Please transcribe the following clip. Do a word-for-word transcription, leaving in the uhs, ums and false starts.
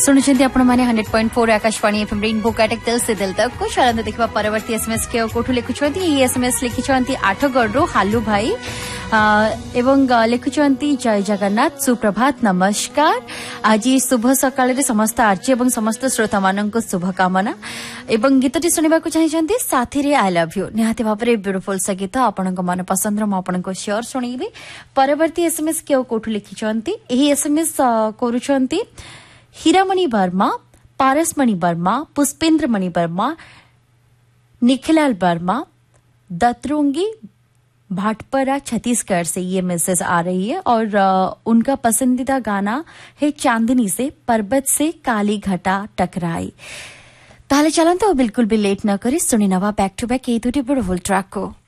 सुनुचंती आपण माने hundred point four Akashvani FM rainbow काटक दिल से दिल तक को चलते देखा परवर्ती एसएमएस के कोठु लिखुचंती ई एसएमएस लिखिचंती आठगढ़ हालू भाई एवं लिखुचंती जय जगन्नाथ सुप्रभात नमस्कार आज शुभ सकाळ रे समस्त आर्ची एवं समस्त श्रोता मानक शुभकामना एवं गीतटी सुनिबा को चाहिचंती साथी रे आई लव यू निहाती भाबरे ब्यूटीफुल सा गीत आपनक मन पसंद रो म आपनक शेयर सुनिबी परवर्ती एसएमएस के कोठु लिखिचंती एही एसएमएस करूचंती हीरामणि वर्मा पारसमणि वर्मा पुष्पेंद्रमणि वर्मा निखिलाल वर्मा दत्रोंगी भाटपरा छत्तीसगढ़ से ये मैसेज आ रही है और आ, उनका पसंदीदा गाना है चांदनी से पर्वत से काली घटा टकराई ताले चलन तो बिल्कुल भी लेट न करी सुनी नवा बैक टू बैक ये दुटी ब्यूटीफुल ट्रैक को।